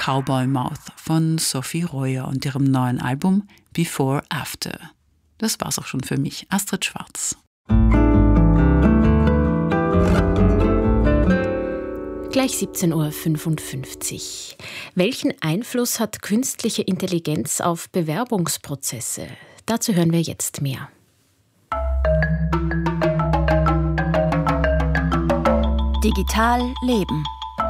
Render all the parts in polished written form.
Cowboy Mouth von Sophie Royer und ihrem neuen Album Before After. Das war's auch schon für mich, Astrid Schwarz. Gleich 17:55 Uhr. Welchen Einfluss hat künstliche Intelligenz auf Bewerbungsprozesse? Dazu hören wir jetzt mehr. Digital leben.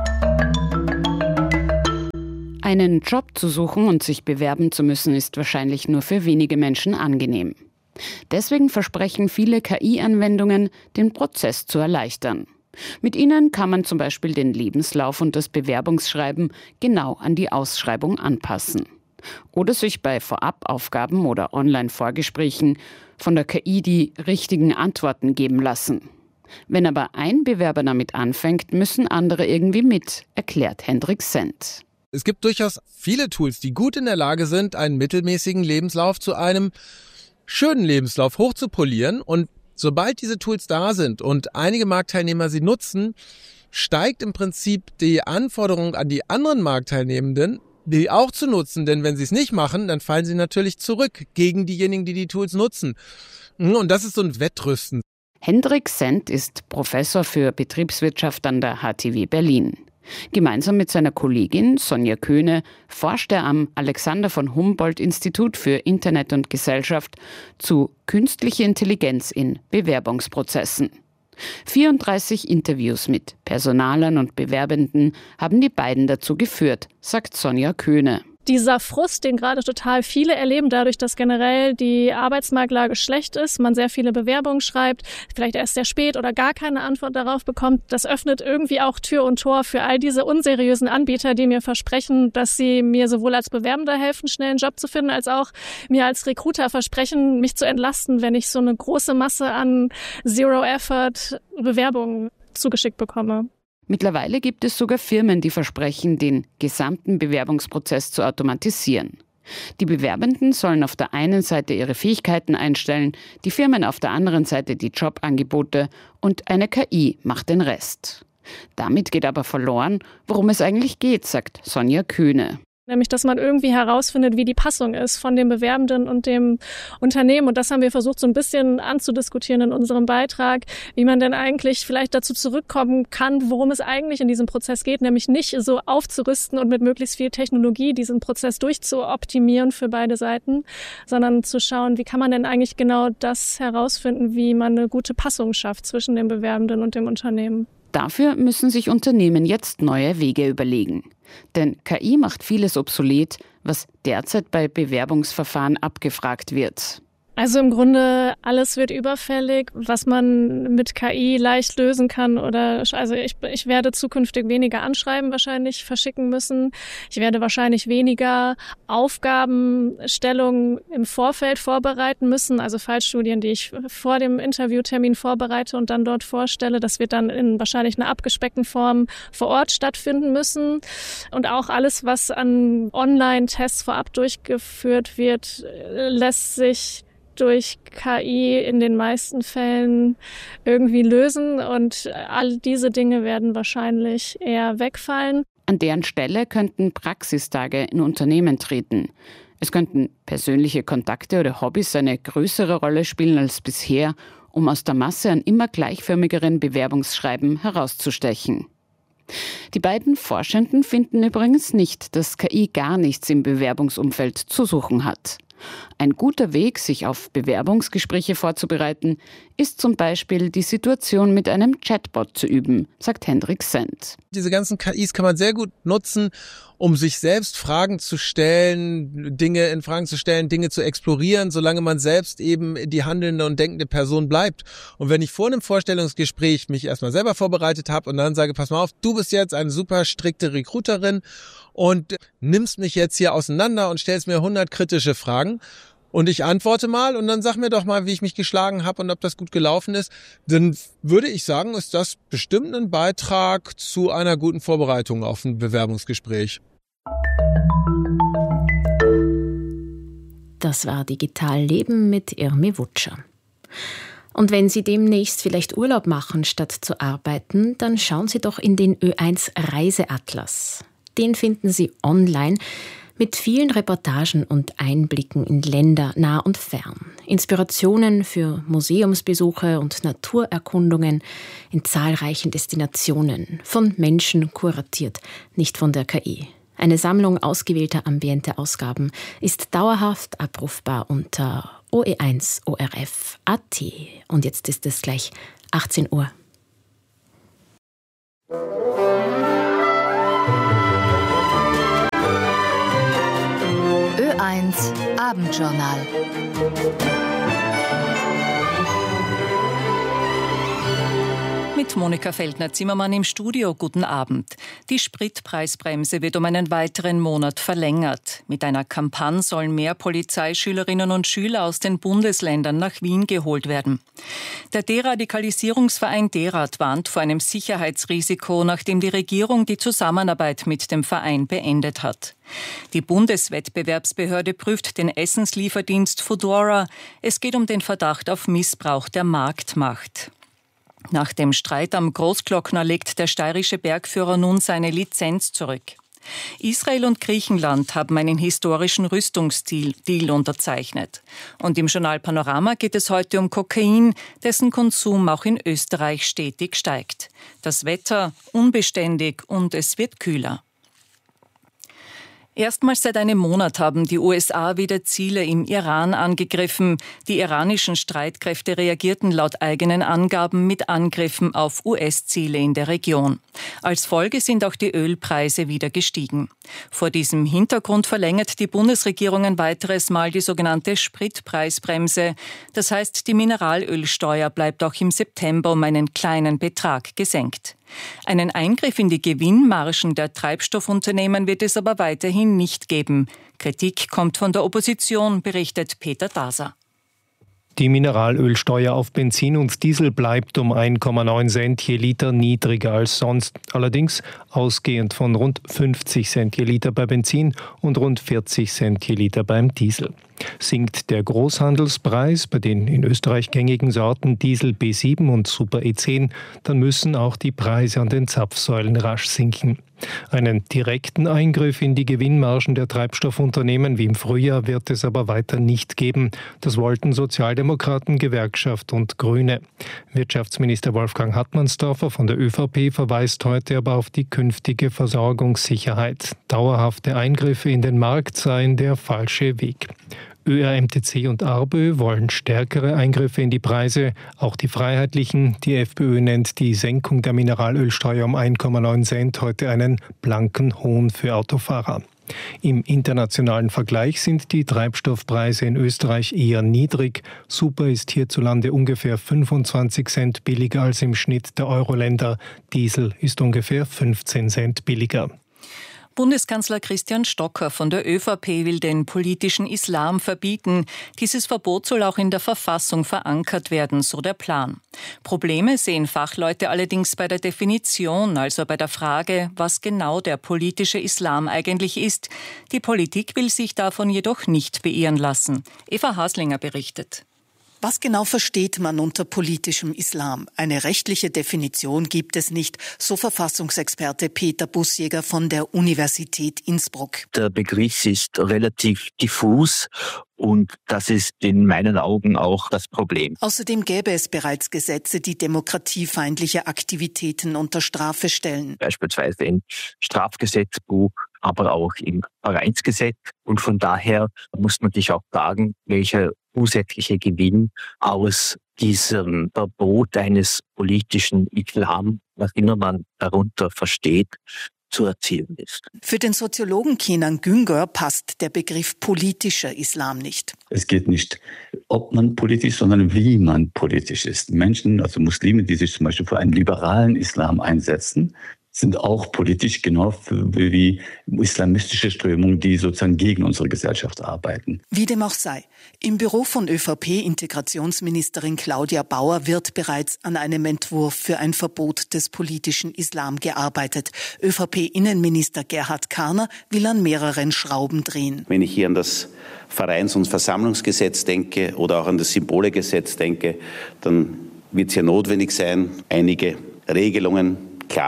Einen Job zu suchen und sich bewerben zu müssen, ist wahrscheinlich nur für wenige Menschen angenehm. Deswegen versprechen viele KI-Anwendungen, den Prozess zu erleichtern. Mit ihnen kann man zum Beispiel den Lebenslauf und das Bewerbungsschreiben genau an die Ausschreibung anpassen. Oder sich bei Vorabaufgaben oder Online-Vorgesprächen von der KI die richtigen Antworten geben lassen. Wenn aber ein Bewerber damit anfängt, müssen andere irgendwie mit, erklärt Hendrik Sendt. Es gibt durchaus viele Tools, die gut in der Lage sind, einen mittelmäßigen Lebenslauf zu einem schönen Lebenslauf hochzupolieren. Und sobald diese Tools da sind und einige Marktteilnehmer sie nutzen, steigt im Prinzip die Anforderung an die anderen Marktteilnehmenden, die auch zu nutzen. Denn wenn sie es nicht machen, dann fallen sie natürlich zurück gegen diejenigen, die die Tools nutzen. Und das ist so ein Wettrüsten. Hendrik Sendt ist Professor für Betriebswirtschaft an der HTW Berlin. Gemeinsam mit seiner Kollegin Sonja Köhne forscht er am Alexander von Humboldt-Institut für Internet und Gesellschaft zu künstlicher Intelligenz in Bewerbungsprozessen. 34 Interviews mit Personalern und Bewerbenden haben die beiden dazu geführt, sagt Sonja Köhne. Dieser Frust, den gerade total viele erleben, dadurch, dass generell die Arbeitsmarktlage schlecht ist, man sehr viele Bewerbungen schreibt, vielleicht erst sehr spät oder gar keine Antwort darauf bekommt, das öffnet irgendwie auch Tür und Tor für all diese unseriösen Anbieter, die mir versprechen, dass sie mir sowohl als Bewerbender helfen, schnell einen Job zu finden, als auch mir als Recruiter versprechen, mich zu entlasten, wenn ich so eine große Masse an Zero-Effort-Bewerbungen zugeschickt bekomme. Mittlerweile gibt es sogar Firmen, die versprechen, den gesamten Bewerbungsprozess zu automatisieren. Die Bewerbenden sollen auf der einen Seite ihre Fähigkeiten einstellen, die Firmen auf der anderen Seite die Jobangebote und eine KI macht den Rest. Damit geht aber verloren, worum es eigentlich geht, sagt Sonja Köhne. Nämlich, dass man irgendwie herausfindet, wie die Passung ist von dem Bewerbenden und dem Unternehmen. Und das haben wir versucht, so ein bisschen anzudiskutieren in unserem Beitrag, wie man denn eigentlich vielleicht dazu zurückkommen kann, worum es eigentlich in diesem Prozess geht. Nämlich nicht so aufzurüsten und mit möglichst viel Technologie diesen Prozess durchzuoptimieren für beide Seiten, sondern zu schauen, wie kann man denn eigentlich genau das herausfinden, wie man eine gute Passung schafft zwischen dem Bewerbenden und dem Unternehmen. Dafür müssen sich Unternehmen jetzt neue Wege überlegen. Denn KI macht vieles obsolet, was derzeit bei Bewerbungsverfahren abgefragt wird. Also im Grunde alles wird überfällig, was man mit KI leicht lösen kann. Also ich werde zukünftig weniger Anschreiben wahrscheinlich verschicken müssen. Ich werde wahrscheinlich weniger Aufgabenstellungen im Vorfeld vorbereiten müssen. Also Fallstudien, die ich vor dem Interviewtermin vorbereite und dann dort vorstelle. Das wird dann in wahrscheinlich einer abgespeckten Form vor Ort stattfinden müssen. Und auch alles, was an Online-Tests vorab durchgeführt wird, lässt sich durch KI in den meisten Fällen irgendwie lösen und all diese Dinge werden wahrscheinlich eher wegfallen. An deren Stelle könnten Praxistage in Unternehmen treten. Es könnten persönliche Kontakte oder Hobbys eine größere Rolle spielen als bisher, um aus der Masse an immer gleichförmigeren Bewerbungsschreiben herauszustechen. Die beiden Forschenden finden übrigens nicht, dass KI gar nichts im Bewerbungsumfeld zu suchen hat. Ein guter Weg, sich auf Bewerbungsgespräche vorzubereiten, ist zum Beispiel die Situation mit einem Chatbot zu üben, sagt Hendrik Sendt. Diese ganzen KIs kann man sehr gut nutzen, um sich selbst Fragen zu stellen, Dinge in Fragen zu stellen, Dinge zu explorieren, solange man selbst eben die handelnde und denkende Person bleibt. Und wenn ich vor einem Vorstellungsgespräch mich erstmal selber vorbereitet habe und dann sage, pass mal auf, du bist jetzt eine super strikte Recruiterin und nimmst mich jetzt hier auseinander und stellst mir 100 kritische Fragen und ich antworte mal und dann sag mir doch mal, wie ich mich geschlagen habe und ob das gut gelaufen ist, dann würde ich sagen, ist das bestimmt ein Beitrag zu einer guten Vorbereitung auf ein Bewerbungsgespräch. Das war Digital Leben mit Irmi Wutscher. Und wenn Sie demnächst vielleicht Urlaub machen, statt zu arbeiten, dann schauen Sie doch in den Ö1 Reiseatlas. Den finden Sie online mit vielen Reportagen und Einblicken in Länder nah und fern. Inspirationen für Museumsbesuche und Naturerkundungen in zahlreichen Destinationen, von Menschen kuratiert, nicht von der KI. Eine Sammlung ausgewählter Ambiente-Ausgaben ist dauerhaft abrufbar unter OE1ORF.at. Und jetzt ist es gleich 18 Uhr. Ö1 Abendjournal. Mit Monika Feldner-Zimmermann im Studio. Guten Abend. Die Spritpreisbremse wird um einen weiteren Monat verlängert. Mit einer Kampagne sollen mehr Polizeischülerinnen und Schüler aus den Bundesländern nach Wien geholt werden. Der Deradikalisierungsverein Derad warnt vor einem Sicherheitsrisiko, nachdem die Regierung die Zusammenarbeit mit dem Verein beendet hat. Die Bundeswettbewerbsbehörde prüft den Essenslieferdienst Foodora. Es geht um den Verdacht auf Missbrauch der Marktmacht. Nach dem Streit am Großglockner legt der steirische Bergführer nun seine Lizenz zurück. Israel und Griechenland haben einen historischen Rüstungsdeal unterzeichnet. Und im Journal Panorama geht es heute um Kokain, dessen Konsum auch in Österreich stetig steigt. Das Wetter unbeständig und es wird kühler. Erstmals seit einem Monat haben die USA wieder Ziele im Iran angegriffen. Die iranischen Streitkräfte reagierten laut eigenen Angaben mit Angriffen auf US-Ziele in der Region. Als Folge sind auch die Ölpreise wieder gestiegen. Vor diesem Hintergrund verlängert die Bundesregierung ein weiteres Mal die sogenannte Spritpreisbremse. Das heißt, die Mineralölsteuer bleibt auch im September um einen kleinen Betrag gesenkt. Einen Eingriff in die Gewinnmargen der Treibstoffunternehmen wird es aber weiterhin nicht geben. Kritik kommt von der Opposition, berichtet Peter Daser. Die Mineralölsteuer auf Benzin und Diesel bleibt um 1,9 Cent je Liter niedriger als sonst. Allerdings ausgehend von rund 50 Cent je Liter bei Benzin und rund 40 Cent je Liter beim Diesel. Sinkt der Großhandelspreis bei den in Österreich gängigen Sorten Diesel B7 und Super E10, dann müssen auch die Preise an den Zapfsäulen rasch sinken. Einen direkten Eingriff in die Gewinnmargen der Treibstoffunternehmen wie im Frühjahr wird es aber weiter nicht geben. Das wollten Sozialdemokraten, Gewerkschaft und Grüne. Wirtschaftsminister Wolfgang Hartmannsdorfer von der ÖVP verweist heute aber auf die künftige Versorgungssicherheit. Dauerhafte Eingriffe in den Markt seien der falsche Weg. ÖRMTC und ARBÖ wollen stärkere Eingriffe in die Preise, auch die Freiheitlichen. Die FPÖ nennt die Senkung der Mineralölsteuer um 1,9 Cent heute einen blanken Hohn für Autofahrer. Im internationalen Vergleich sind die Treibstoffpreise in Österreich eher niedrig. Super ist hierzulande ungefähr 25 Cent billiger als im Schnitt der Euro-Länder. Diesel ist ungefähr 15 Cent billiger. Bundeskanzler Christian Stocker von der ÖVP will den politischen Islam verbieten. Dieses Verbot soll auch in der Verfassung verankert werden, so der Plan. Probleme sehen Fachleute allerdings bei der Definition, also bei der Frage, was genau der politische Islam eigentlich ist. Die Politik will sich davon jedoch nicht beirren lassen. Eva Haslinger berichtet. Was genau versteht man unter politischem Islam? Eine rechtliche Definition gibt es nicht, so Verfassungsexperte Peter Bussjäger von der Universität Innsbruck. Der Begriff ist relativ diffus und das ist in meinen Augen auch das Problem. Außerdem gäbe es bereits Gesetze, die demokratiefeindliche Aktivitäten unter Strafe stellen. Beispielsweise im Strafgesetzbuch, aber auch im Vereinsgesetz. Und von daher muss man sich auch fragen, welcher zusätzliche Gewinn aus diesem Verbot eines politischen Islam, was immer man darunter versteht, zu erzielen ist. Für den Soziologen Kenan Güngör passt der Begriff politischer Islam nicht. Es geht nicht, ob man politisch, sondern wie man politisch ist. Menschen, also Muslime, die sich zum Beispiel für einen liberalen Islam einsetzen, sind auch politisch, genau wie islamistische Strömungen, die sozusagen gegen unsere Gesellschaft arbeiten. Wie dem auch sei. Im Büro von ÖVP-Integrationsministerin Claudia Bauer wird bereits an einem Entwurf für ein Verbot des politischen Islam gearbeitet. ÖVP-Innenminister Gerhard Karner will an mehreren Schrauben drehen. Wenn ich hier an das Vereins- und Versammlungsgesetz denke oder auch an das Symbolegesetz denke, dann wird es ja notwendig sein, einige Regelungen klarer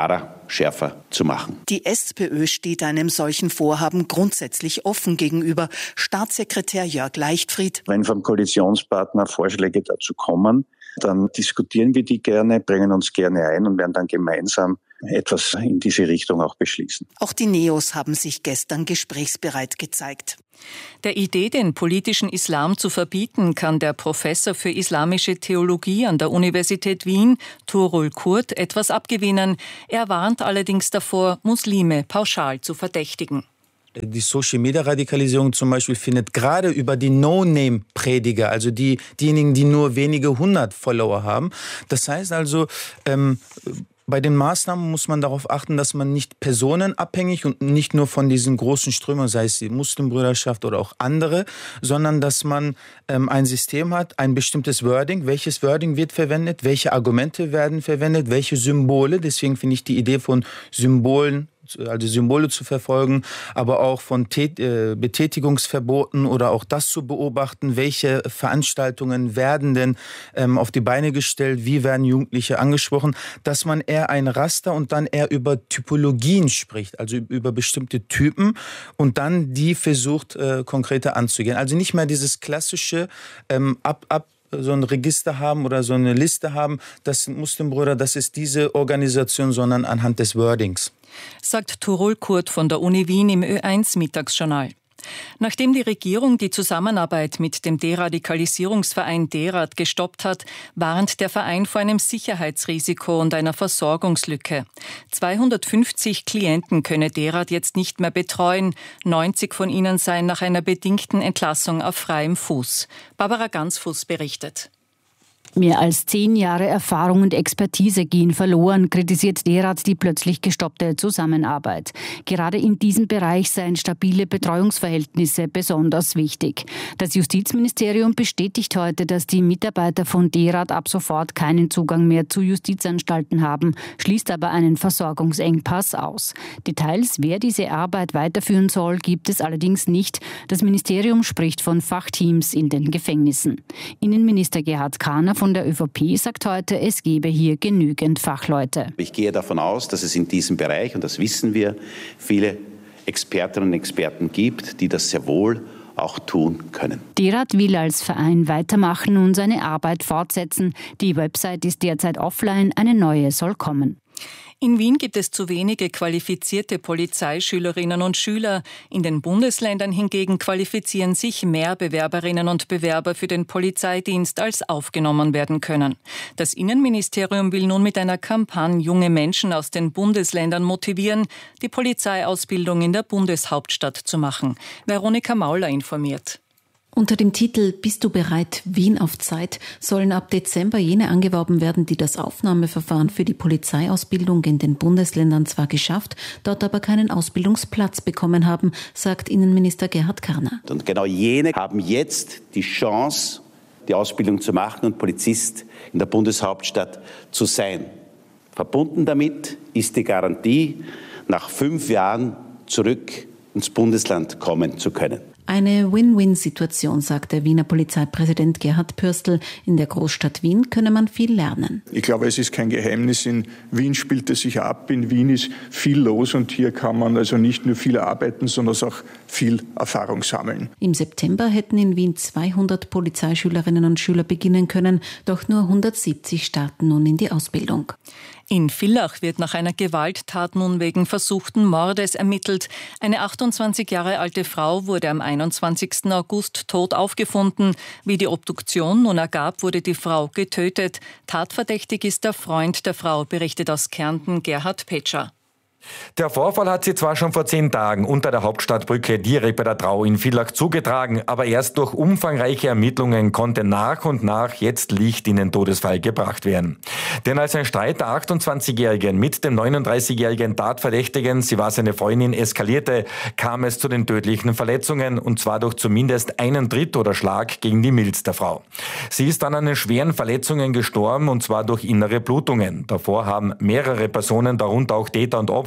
schärfer zu machen. Die SPÖ steht einem solchen Vorhaben grundsätzlich offen gegenüber. Staatssekretär Jörg Leichtfried: Wenn vom Koalitionspartner Vorschläge dazu kommen, dann diskutieren wir die gerne, bringen uns gerne ein und werden dann gemeinsam etwas in diese Richtung auch beschließen. Auch die Neos haben sich gestern gesprächsbereit gezeigt. Der Idee, den politischen Islam zu verbieten, kann der Professor für islamische Theologie an der Universität Wien, Tuğrul Kurt, etwas abgewinnen. Er warnt allerdings davor, Muslime pauschal zu verdächtigen. Die Social-Media-Radikalisierung zum Beispiel findet gerade über die No-Name-Prediger, also diejenigen, die nur wenige 100 Follower haben. Das heißt also, bei den Maßnahmen muss man darauf achten, dass man nicht personenabhängig und nicht nur von diesen großen Strömungen, sei es die Muslimbrüderschaft oder auch andere, sondern dass man ein System hat, ein bestimmtes Wording. Welches Wording wird verwendet? Welche Argumente werden verwendet? Welche Symbole? Deswegen finde ich die Idee von Symbolen, also Symbole zu verfolgen, aber auch von Betätigungsverboten oder auch das zu beobachten, welche Veranstaltungen werden denn auf die Beine gestellt, wie werden Jugendliche angesprochen, dass man eher ein Raster und dann eher über Typologien spricht, also über bestimmte Typen und dann die versucht konkreter anzugehen. Also nicht mehr dieses klassische so ein Register haben oder so eine Liste haben, das sind Muslimbrüder, das ist diese Organisation, sondern anhand des Wordings. Sagt Tuğrul Kurt von der Uni Wien im Ö1-Mittagsjournal. Nachdem die Regierung die Zusammenarbeit mit dem Deradikalisierungsverein DERAD gestoppt hat, warnt der Verein vor einem Sicherheitsrisiko und einer Versorgungslücke. 250 Klienten könne DERAD jetzt nicht mehr betreuen. 90 von ihnen seien nach einer bedingten Entlassung auf freiem Fuß. Barbara Gansfuß berichtet. Mehr als 10 Jahre Erfahrung und Expertise gehen verloren, kritisiert DERAD die plötzlich gestoppte Zusammenarbeit. Gerade in diesem Bereich seien stabile Betreuungsverhältnisse besonders wichtig. Das Justizministerium bestätigt heute, dass die Mitarbeiter von DERAD ab sofort keinen Zugang mehr zu Justizanstalten haben, schließt aber einen Versorgungsengpass aus. Details, wer diese Arbeit weiterführen soll, gibt es allerdings nicht. Das Ministerium spricht von Fachteams in den Gefängnissen. Innenminister Gerhard Kahner von der ÖVP sagt heute, es gebe hier genügend Fachleute. Ich gehe davon aus, dass es in diesem Bereich, und das wissen wir, viele Expertinnen und Experten gibt, die das sehr wohl auch tun können. DERAD will als Verein weitermachen und seine Arbeit fortsetzen. Die Website ist derzeit offline, eine neue soll kommen. In Wien gibt es zu wenige qualifizierte Polizeischülerinnen und Schüler. In den Bundesländern hingegen qualifizieren sich mehr Bewerberinnen und Bewerber für den Polizeidienst, als aufgenommen werden können. Das Innenministerium will nun mit einer Kampagne junge Menschen aus den Bundesländern motivieren, die Polizeiausbildung in der Bundeshauptstadt zu machen. Veronika Mauler informiert. Unter dem Titel »Bist du bereit? Wien auf Zeit« sollen ab Dezember jene angeworben werden, die das Aufnahmeverfahren für die Polizeiausbildung in den Bundesländern zwar geschafft, dort aber keinen Ausbildungsplatz bekommen haben, sagt Innenminister Gerhard Karner. Und genau jene haben jetzt die Chance, die Ausbildung zu machen und Polizist in der Bundeshauptstadt zu sein. Verbunden damit ist die Garantie, nach 5 Jahren zurück ins Bundesland kommen zu können. Eine Win-Win-Situation, sagt der Wiener Polizeipräsident Gerhard Pürstl. In der Großstadt Wien könne man viel lernen. Ich glaube, es ist kein Geheimnis. In Wien spielt es sich ab. In Wien ist viel los und hier kann man also nicht nur viel arbeiten, sondern auch viel Erfahrung sammeln. Im September hätten in Wien 200 Polizeischülerinnen und Schüler beginnen können, doch nur 170 starten nun in die Ausbildung. In Villach wird nach einer Gewalttat nun wegen versuchten Mordes ermittelt. Eine 28 Jahre alte Frau wurde am 21. August tot aufgefunden. Wie die Obduktion nun ergab, wurde die Frau getötet. Tatverdächtig ist der Freund der Frau, berichtet aus Kärnten Gerhard Petscher. Der Vorfall hat sich zwar schon vor 10 Tagen unter der Hauptstadtbrücke direkt bei der Trau in Villach zugetragen, aber erst durch umfangreiche Ermittlungen konnte nach und nach jetzt Licht in den Todesfall gebracht werden. Denn als ein Streit der 28-Jährigen mit dem 39-jährigen Tatverdächtigen, sie war seine Freundin, eskalierte, kam es zu den tödlichen Verletzungen, und zwar durch zumindest einen Tritt oder Schlag gegen die Milz der Frau. Sie ist dann an den schweren Verletzungen gestorben, und zwar durch innere Blutungen. Davor haben mehrere Personen, darunter auch Täter und Opfer,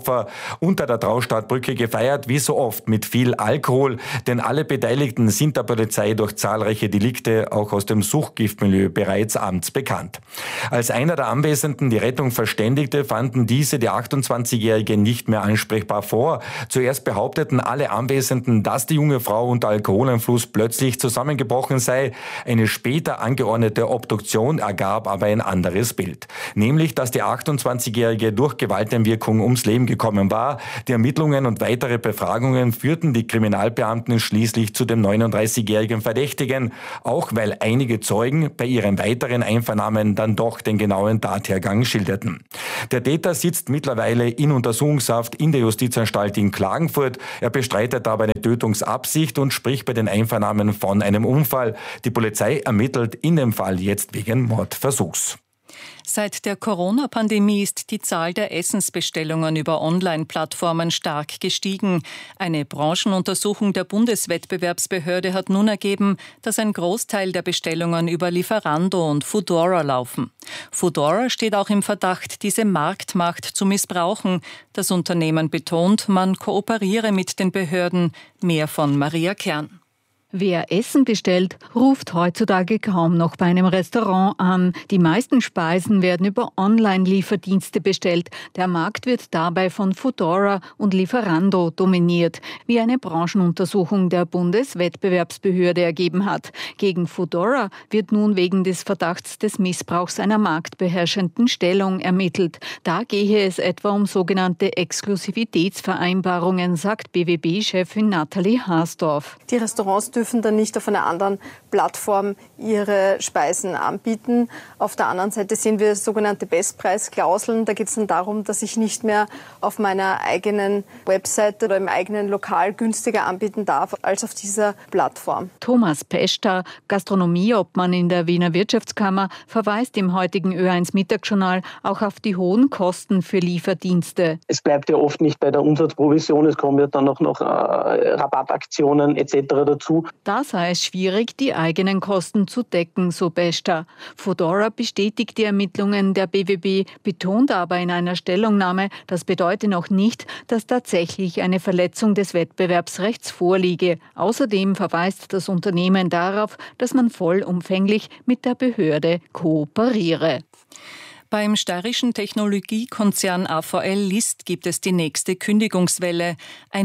Todesopfer unter der Traustadtbrücke gefeiert, wie so oft mit viel Alkohol, denn alle Beteiligten sind der Polizei durch zahlreiche Delikte auch aus dem Suchtgiftmilieu bereits amtsbekannt. Als einer der Anwesenden die Rettung verständigte, fanden diese die 28-Jährige nicht mehr ansprechbar vor. Zuerst behaupteten alle Anwesenden, dass die junge Frau unter Alkoholeinfluss plötzlich zusammengebrochen sei. Eine später angeordnete Obduktion ergab aber ein anderes Bild. Nämlich, dass die 28-Jährige durch Gewalteinwirkung ums Leben gekommen war. Die Ermittlungen und weitere Befragungen führten die Kriminalbeamten schließlich zu dem 39-jährigen Verdächtigen, auch weil einige Zeugen bei ihren weiteren Einvernahmen dann doch den genauen Tathergang schilderten. Der Täter sitzt mittlerweile in Untersuchungshaft in der Justizanstalt in Klagenfurt. Er bestreitet aber eine Tötungsabsicht und spricht bei den Einvernahmen von einem Unfall. Die Polizei ermittelt in dem Fall jetzt wegen Mordversuchs. Seit der Corona-Pandemie ist die Zahl der Essensbestellungen über Online-Plattformen stark gestiegen. Eine Branchenuntersuchung der Bundeswettbewerbsbehörde hat nun ergeben, dass ein Großteil der Bestellungen über Lieferando und Foodora laufen. Foodora steht auch im Verdacht, diese Marktmacht zu missbrauchen. Das Unternehmen betont, man kooperiere mit den Behörden. Mehr von Maria Kern. Wer Essen bestellt, ruft heutzutage kaum noch bei einem Restaurant an. Die meisten Speisen werden über Online-Lieferdienste bestellt. Der Markt wird dabei von Foodora und Lieferando dominiert, wie eine Branchenuntersuchung der Bundeswettbewerbsbehörde ergeben hat. Gegen Foodora wird nun wegen des Verdachts des Missbrauchs einer marktbeherrschenden Stellung ermittelt. Da gehe es etwa um sogenannte Exklusivitätsvereinbarungen, sagt BWB-Chefin Nathalie Haasdorf. Die Restaurants dürfen dann nicht auf einer anderen Plattform ihre Speisen anbieten. Auf der anderen Seite sehen wir sogenannte Bestpreisklauseln. Da geht es dann darum, dass ich nicht mehr auf meiner eigenen Webseite oder im eigenen Lokal günstiger anbieten darf als auf dieser Plattform. Thomas Pester, Gastronomieobmann in der Wiener Wirtschaftskammer, verweist im heutigen Ö1 Mittagsjournal auch auf die hohen Kosten für Lieferdienste. Es bleibt ja oft nicht bei der Umsatzprovision, es kommen ja dann auch noch Rabattaktionen etc. dazu. Da sei es schwierig, die eigenen Kosten zu decken, so Pester. Foodora bestätigt die Ermittlungen der BWB, betont aber in einer Stellungnahme, das bedeute noch nicht, dass tatsächlich eine Verletzung des Wettbewerbsrechts vorliege. Außerdem verweist das Unternehmen darauf, dass man vollumfänglich mit der Behörde kooperiere. Beim steirischen Technologiekonzern AVL List gibt es die nächste Kündigungswelle.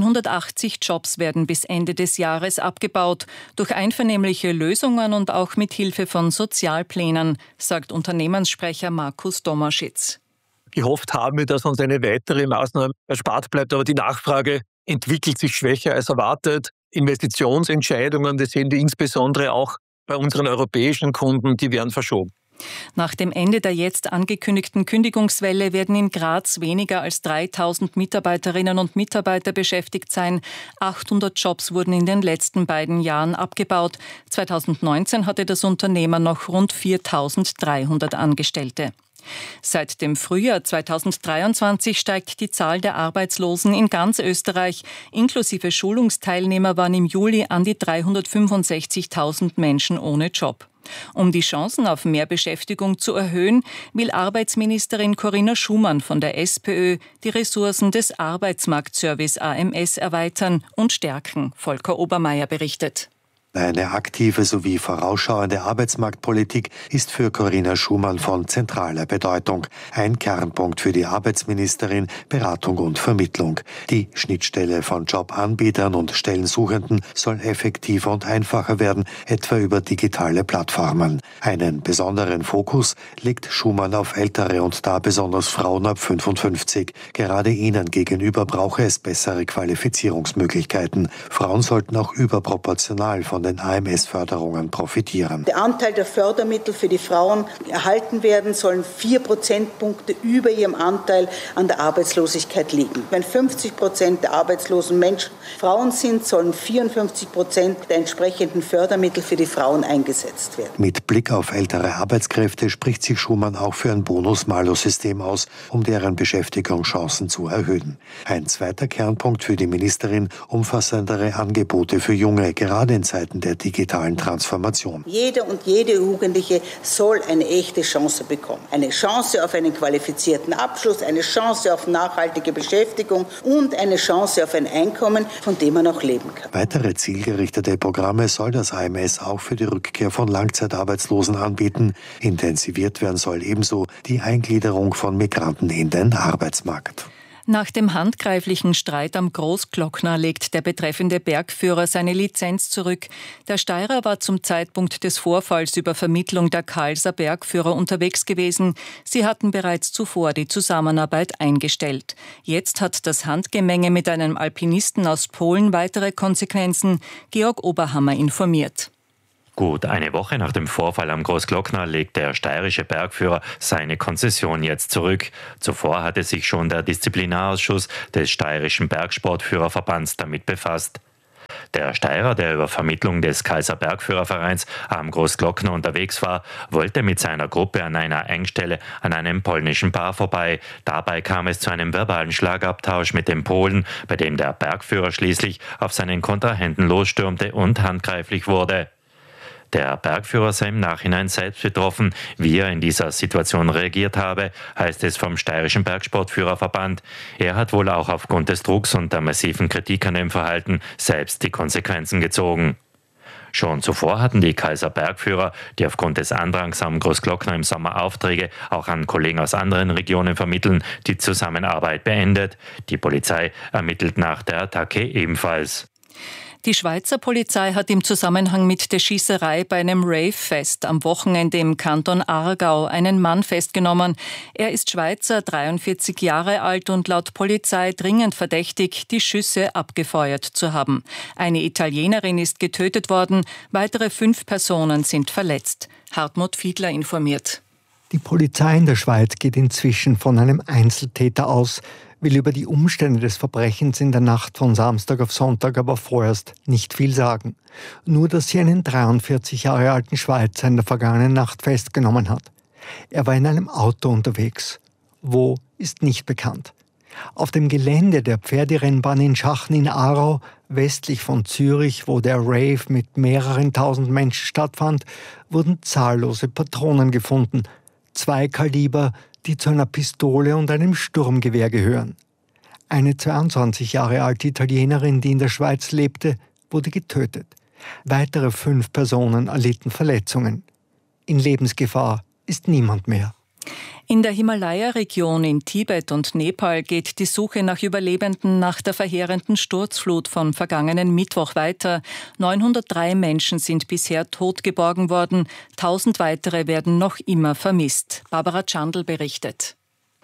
180 Jobs werden bis Ende des Jahres abgebaut, durch einvernehmliche Lösungen und auch mit Hilfe von Sozialplänen, sagt Unternehmenssprecher Markus Domaschitz. Gehofft haben wir, dass uns eine weitere Maßnahme erspart bleibt, aber die Nachfrage entwickelt sich schwächer als erwartet. Investitionsentscheidungen, das sehen wir insbesondere auch bei unseren europäischen Kunden, die werden verschoben. Nach dem Ende der jetzt angekündigten Kündigungswelle werden in Graz weniger als 3.000 Mitarbeiterinnen und Mitarbeiter beschäftigt sein. 800 Jobs wurden in den letzten beiden Jahren abgebaut. 2019 hatte das Unternehmen noch rund 4.300 Angestellte. Seit dem Frühjahr 2023 steigt die Zahl der Arbeitslosen in ganz Österreich. Inklusive Schulungsteilnehmer waren im Juli an die 365.000 Menschen ohne Job. Um die Chancen auf mehr Beschäftigung zu erhöhen, will Arbeitsministerin Corinna Schumann von der SPÖ die Ressourcen des Arbeitsmarktservice AMS erweitern und stärken. Volker Obermeier berichtet. Eine aktive sowie vorausschauende Arbeitsmarktpolitik ist für Corinna Schumann von zentraler Bedeutung. Ein Kernpunkt für die Arbeitsministerin: Beratung und Vermittlung. Die Schnittstelle von Jobanbietern und Stellensuchenden soll effektiver und einfacher werden, etwa über digitale Plattformen. Einen besonderen Fokus legt Schumann auf Ältere und da besonders Frauen ab 55. Gerade ihnen gegenüber brauche es bessere Qualifizierungsmöglichkeiten. Frauen sollten auch überproportional von den AMS-Förderungen profitieren. Der Anteil der Fördermittel für die Frauen erhalten werden, sollen 4 Prozentpunkte über ihrem Anteil an der Arbeitslosigkeit liegen. Wenn 50% der arbeitslosen Menschen Frauen sind, sollen 54% der entsprechenden Fördermittel für die Frauen eingesetzt werden. Mit Blick auf ältere Arbeitskräfte spricht sich Schumann auch für ein Bonus-Malus-System aus, um deren Beschäftigungschancen zu erhöhen. Ein zweiter Kernpunkt für die Ministerin: umfassendere Angebote für Junge, gerade in Zeiten Zeiten der digitalen Transformation. Jeder und jede Jugendliche soll eine echte Chance bekommen. Eine Chance auf einen qualifizierten Abschluss, eine Chance auf nachhaltige Beschäftigung und eine Chance auf ein Einkommen, von dem man auch leben kann. Weitere zielgerichtete Programme soll das AMS auch für die Rückkehr von Langzeitarbeitslosen anbieten. Intensiviert werden soll ebenso die Eingliederung von Migranten in den Arbeitsmarkt. Nach dem handgreiflichen Streit am Großglockner legt der betreffende Bergführer seine Lizenz zurück. Der Steirer war zum Zeitpunkt des Vorfalls über Vermittlung der Kalser Bergführer unterwegs gewesen. Sie hatten bereits zuvor die Zusammenarbeit eingestellt. Jetzt hat das Handgemenge mit einem Alpinisten aus Polen weitere Konsequenzen. Georg Oberhammer informiert. Gut eine Woche nach dem Vorfall am Großglockner legt der steirische Bergführer seine Konzession jetzt zurück. Zuvor hatte sich schon der Disziplinarausschuss des steirischen Bergsportführerverbands damit befasst. Der Steirer, der über Vermittlung des Kalser Bergführervereins am Großglockner unterwegs war, wollte mit seiner Gruppe an einer Engstelle an einem polnischen Bar vorbei. Dabei kam es zu einem verbalen Schlagabtausch mit dem Polen, bei dem der Bergführer schließlich auf seinen Kontrahenten losstürmte und handgreiflich wurde. Der Bergführer sei im Nachhinein selbst betroffen. Wie er in dieser Situation reagiert habe, heißt es vom steirischen Bergsportführerverband. Er hat wohl auch aufgrund des Drucks und der massiven Kritik an dem Verhalten selbst die Konsequenzen gezogen. Schon zuvor hatten die Kalser Bergführer, die aufgrund des Andrangs am Großglockner im Sommer Aufträge auch an Kollegen aus anderen Regionen vermitteln, die Zusammenarbeit beendet. Die Polizei ermittelt nach der Attacke ebenfalls. Die Schweizer Polizei hat im Zusammenhang mit der Schießerei bei einem Rave-Fest am Wochenende im Kanton Aargau einen Mann festgenommen. Er ist Schweizer, 43 Jahre alt und laut Polizei dringend verdächtig, die Schüsse abgefeuert zu haben. Eine Italienerin ist getötet worden, weitere 5 Personen sind verletzt. Hartmut Fiedler informiert. Die Polizei in der Schweiz geht inzwischen von einem Einzeltäter aus, will über die Umstände des Verbrechens in der Nacht von Samstag auf Sonntag aber vorerst nicht viel sagen. Nur, dass sie einen 43 Jahre alten Schweizer in der vergangenen Nacht festgenommen hat. Er war in einem Auto unterwegs. Wo, ist nicht bekannt. Auf dem Gelände der Pferderennbahn in Schachen in Aarau, westlich von Zürich, wo der Rave mit mehreren tausend Menschen stattfand, wurden zahllose Patronen gefunden. 2 Kaliber, die zu einer Pistole und einem Sturmgewehr gehören. Eine 22 Jahre alte Italienerin, die in der Schweiz lebte, wurde getötet. Weitere 5 Personen erlitten Verletzungen. In Lebensgefahr ist niemand mehr. In der Himalaya-Region in Tibet und Nepal geht die Suche nach Überlebenden nach der verheerenden Sturzflut vom vergangenen Mittwoch weiter. 903 Menschen sind bisher tot geborgen worden. 1000 weitere werden noch immer vermisst. Barbara Chandl berichtet.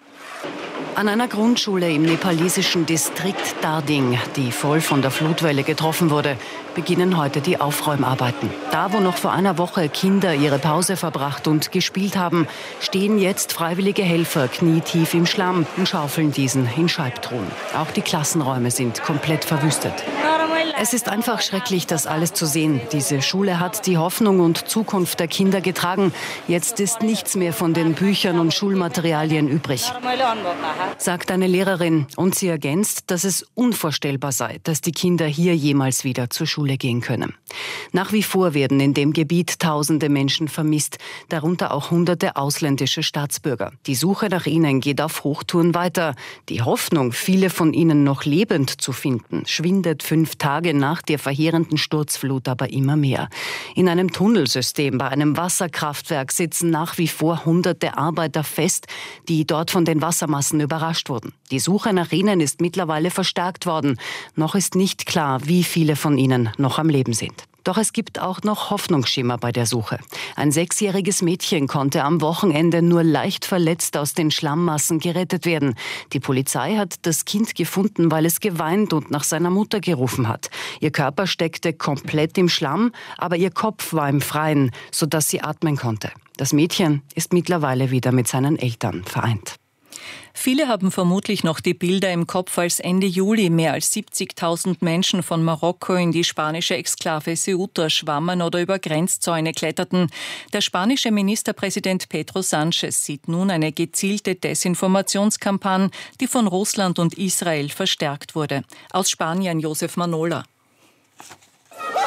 An einer Grundschule im nepalesischen Distrikt Darding, die voll von der Flutwelle getroffen wurde, beginnen heute die Aufräumarbeiten. Da, wo noch vor einer Woche Kinder ihre Pause verbracht und gespielt haben, stehen jetzt freiwillige Helfer knietief im Schlamm und schaufeln diesen in Scheibtruhen. Auch die Klassenräume sind komplett verwüstet. Es ist einfach schrecklich, das alles zu sehen. Diese Schule hat die Hoffnung und Zukunft der Kinder getragen. Jetzt ist nichts mehr von den Büchern und Schulmaterialien übrig, sagt eine Lehrerin. Und sie ergänzt, dass es unvorstellbar sei, dass die Kinder hier jemals wieder zur Schule gehen können. Nach wie vor werden in dem Gebiet tausende Menschen vermisst, darunter auch hunderte ausländische Staatsbürger. Die Suche nach ihnen geht auf Hochtouren weiter. Die Hoffnung, viele von ihnen noch lebend zu finden, schwindet 5 Tage nach der verheerenden Sturzflut aber immer mehr. In einem Tunnelsystem bei einem Wasserkraftwerk sitzen nach wie vor hunderte Arbeiter fest, die dort von den Wassermassen überrascht wurden. Die Suche nach ihnen ist mittlerweile verstärkt worden. Noch ist nicht klar, wie viele von ihnen noch am Leben sind. Doch es gibt auch noch Hoffnungsschimmer bei der Suche. Ein 6-jähriges Mädchen konnte am Wochenende nur leicht verletzt aus den Schlammmassen gerettet werden. Die Polizei hat das Kind gefunden, weil es geweint und nach seiner Mutter gerufen hat. Ihr Körper steckte komplett im Schlamm, aber ihr Kopf war im Freien, sodass sie atmen konnte. Das Mädchen ist mittlerweile wieder mit seinen Eltern vereint. Viele haben vermutlich noch die Bilder im Kopf, als Ende Juli mehr als 70.000 Menschen von Marokko in die spanische Exklave Ceuta schwammen oder über Grenzzäune kletterten. Der spanische Ministerpräsident Pedro Sánchez sieht nun eine gezielte Desinformationskampagne, die von Russland und Israel verstärkt wurde. Aus Spanien Josef Manola.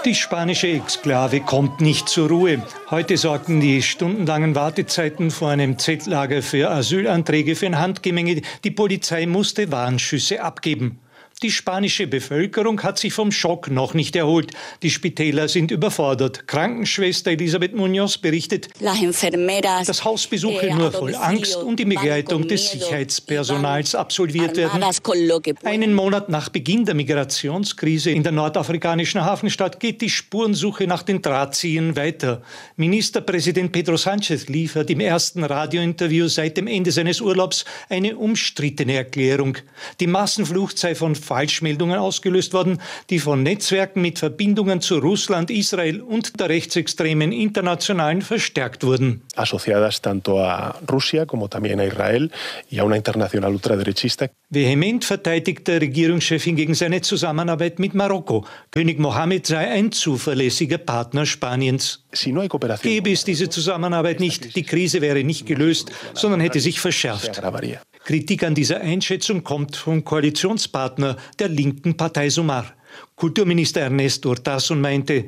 Die spanische Exklave kommt nicht zur Ruhe. Heute sorgten die stundenlangen Wartezeiten vor einem Zeltlager für Asylanträge für ein Handgemenge. Die Polizei musste Warnschüsse abgeben. Die spanische Bevölkerung hat sich vom Schock noch nicht erholt. Die Spitäler sind überfordert. Krankenschwester Elisabeth Muñoz berichtet, dass Hausbesuche nur voll Angst und in Begleitung des Sicherheitspersonals absolviert werden. Einen Monat nach Beginn der Migrationskrise in der nordafrikanischen Hafenstadt geht die Spurensuche nach den Drahtziehern weiter. Ministerpräsident Pedro Sánchez liefert im ersten Radiointerview seit dem Ende seines Urlaubs eine umstrittene Erklärung. Die Massenflucht sei von Falschmeldungen ausgelöst worden, die von Netzwerken mit Verbindungen zu Russland, Israel und der rechtsextremen Internationalen verstärkt wurden. Asociadas tanto a Rusia como también a Israel y a una internacional ultraderechista. Vehement verteidigt der Regierungschef hingegen seine Zusammenarbeit mit Marokko. König Mohammed sei ein zuverlässiger Partner Spaniens. Gäbe es diese Zusammenarbeit nicht, die Krise wäre nicht gelöst, sondern hätte sich verschärft. Kritik an dieser Einschätzung kommt vom Koalitionspartner der linken Partei Sumar. Kulturminister Ernest Urtasun meinte,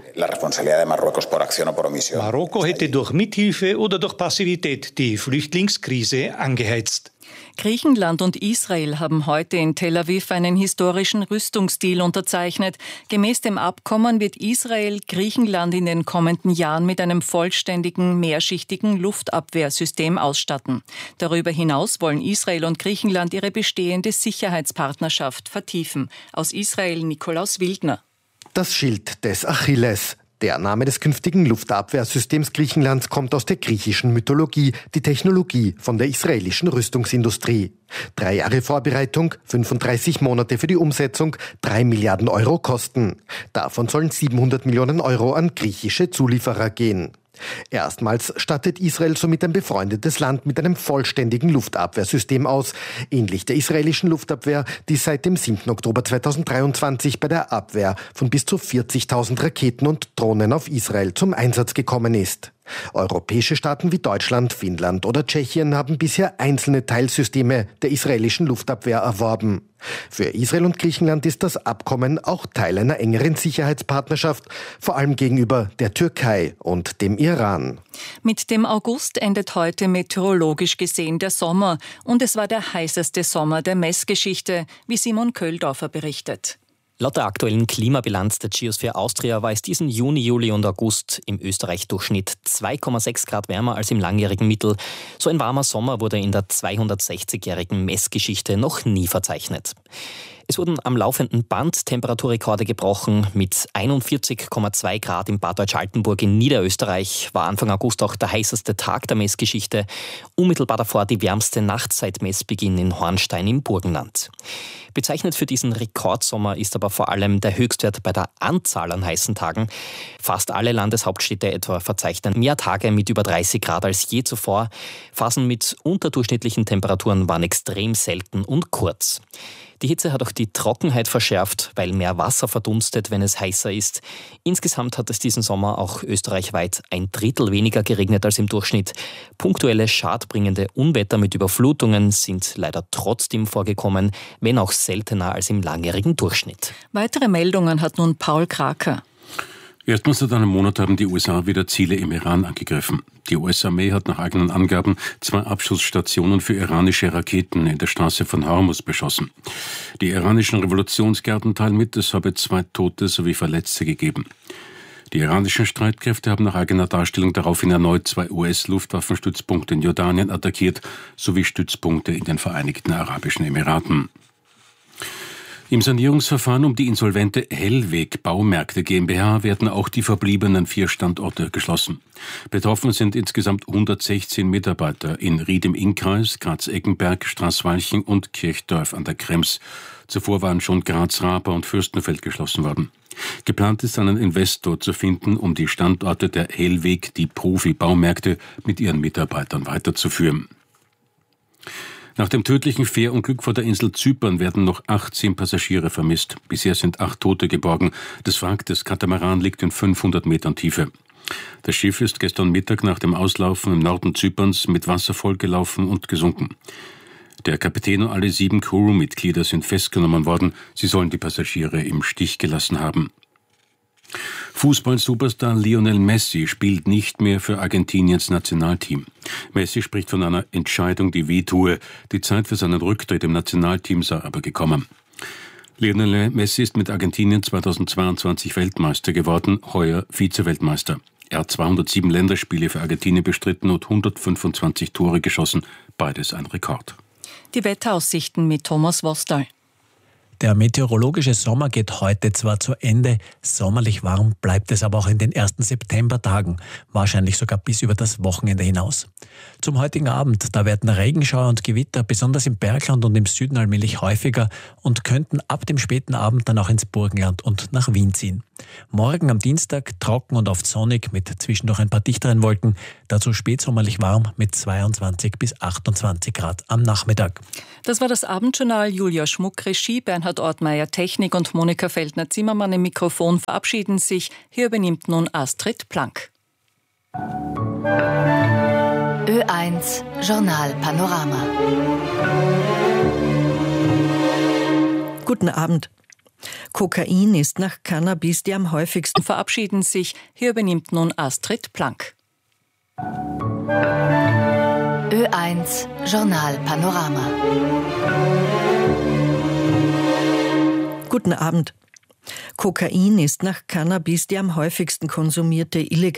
Marokko hätte durch Mithilfe oder durch Passivität die Flüchtlingskrise angeheizt. Griechenland und Israel haben heute in Tel Aviv einen historischen Rüstungsdeal unterzeichnet. Gemäß dem Abkommen wird Israel Griechenland in den kommenden Jahren mit einem vollständigen, mehrschichtigen Luftabwehrsystem ausstatten. Darüber hinaus wollen Israel und Griechenland ihre bestehende Sicherheitspartnerschaft vertiefen. Aus Israel Nikolaus Wildner. Das Schild des Achilles. Der Name des künftigen Luftabwehrsystems Griechenlands kommt aus der griechischen Mythologie, die Technologie von der israelischen Rüstungsindustrie. 3 Jahre Vorbereitung, 35 Monate für die Umsetzung, 3 Milliarden Euro Kosten. Davon sollen 700 Millionen Euro an griechische Zulieferer gehen. Erstmals stattet Israel somit ein befreundetes Land mit einem vollständigen Luftabwehrsystem aus, ähnlich der israelischen Luftabwehr, die seit dem 7. Oktober 2023 bei der Abwehr von bis zu 40.000 Raketen und Drohnen auf Israel zum Einsatz gekommen ist. Europäische Staaten wie Deutschland, Finnland oder Tschechien haben bisher einzelne Teilsysteme der israelischen Luftabwehr erworben. Für Israel und Griechenland ist das Abkommen auch Teil einer engeren Sicherheitspartnerschaft, vor allem gegenüber der Türkei und dem Iran. Mit dem August endet heute meteorologisch gesehen der Sommer und es war der heißeste Sommer der Messgeschichte, wie Simon Köhldorfer berichtet. Laut der aktuellen Klimabilanz der Geosphere Austria war es diesen Juni, Juli und August im Österreich-Durchschnitt 2,6 Grad wärmer als im langjährigen Mittel. So ein warmer Sommer wurde in der 260-jährigen Messgeschichte noch nie verzeichnet. Es wurden am laufenden Band Temperaturrekorde gebrochen. Mit 41,2 Grad in Bad Deutsch-Altenburg in Niederösterreich war Anfang August auch der heißeste Tag der Messgeschichte. Unmittelbar davor die wärmste Nacht seit Messbeginn in Hornstein im Burgenland. Bezeichnet für diesen Rekordsommer ist aber vor allem der Höchstwert bei der Anzahl an heißen Tagen. Fast alle Landeshauptstädte etwa verzeichnen mehr Tage mit über 30 Grad als je zuvor. Phasen mit unterdurchschnittlichen Temperaturen waren extrem selten und kurz. Die Hitze hat auch die Trockenheit verschärft, weil mehr Wasser verdunstet, wenn es heißer ist. Insgesamt hat es diesen Sommer auch österreichweit 1/3 weniger geregnet als im Durchschnitt. Punktuelle schadbringende Unwetter mit Überflutungen sind leider trotzdem vorgekommen, wenn auch seltener als im langjährigen Durchschnitt. Weitere Meldungen hat nun Paul Kraker. Erstmals seit einem Monat haben die USA wieder Ziele im Iran angegriffen. Die US-Armee hat nach eigenen Angaben 2 Abschussstationen für iranische Raketen in der Straße von Hormuz beschossen. Die iranischen Revolutionsgarden teilen mit, es habe 2 Tote sowie Verletzte gegeben. Die iranischen Streitkräfte haben nach eigener Darstellung daraufhin erneut 2 US-Luftwaffenstützpunkte in Jordanien attackiert, sowie Stützpunkte in den Vereinigten Arabischen Emiraten. Im Sanierungsverfahren um die insolvente Hellweg Baumärkte GmbH werden auch die verbliebenen 4 Standorte geschlossen. Betroffen sind insgesamt 116 Mitarbeiter in Ried im Innkreis, Graz-Eggenberg, Straßwalchen und Kirchdorf an der Krems. Zuvor waren schon Graz-Raper und Fürstenfeld geschlossen worden. Geplant ist, einen Investor zu finden, um die Standorte der Hellweg, die Profi-Baumärkte, mit ihren Mitarbeitern weiterzuführen. Nach dem tödlichen Fährunglück vor der Insel Zypern werden noch 18 Passagiere vermisst. Bisher sind 8 Tote geborgen. Das Wrack des Katamaran liegt in 500 Metern Tiefe. Das Schiff ist gestern Mittag nach dem Auslaufen im Norden Zyperns mit Wasser vollgelaufen und gesunken. Der Kapitän und alle 7 Crewmitglieder sind festgenommen worden. Sie sollen die Passagiere im Stich gelassen haben. Fußball-Superstar Lionel Messi spielt nicht mehr für Argentiniens Nationalteam. Messi spricht von einer Entscheidung, die wehtue. Die Zeit für seinen Rücktritt im Nationalteam sei aber gekommen. Lionel Messi ist mit Argentinien 2022 Weltmeister geworden, heuer Vize-Weltmeister. Er hat 207 Länderspiele für Argentinien bestritten und 125 Tore geschossen, beides ein Rekord. Die Wetteraussichten mit Thomas Wostal. Der meteorologische Sommer geht heute zwar zu Ende, sommerlich warm bleibt es aber auch in den ersten Septembertagen, wahrscheinlich sogar bis über das Wochenende hinaus. Zum heutigen Abend, da werden Regenschauer und Gewitter besonders im Bergland und im Süden allmählich häufiger und könnten ab dem späten Abend dann auch ins Burgenland und nach Wien ziehen. Morgen am Dienstag trocken und oft sonnig mit zwischendurch ein paar dichteren Wolken, dazu spätsommerlich warm mit 22 bis 28 Grad am Nachmittag. Das war das Abendjournal. Julia Schmuck, Regie, Bernhard Ortmeier, Technik und Monika Feldner-Zimmermann im Mikrofon verabschieden sich. Hier übernimmt nun Astrid Plank. Ö1 Journal Panorama. Guten Abend. Kokain ist nach Cannabis die am häufigsten. Verabschieden sich. Hier übernimmt nun Astrid Plank. Ö1 Journal Panorama. Guten Abend. Kokain ist nach Cannabis die am häufigsten konsumierte illegale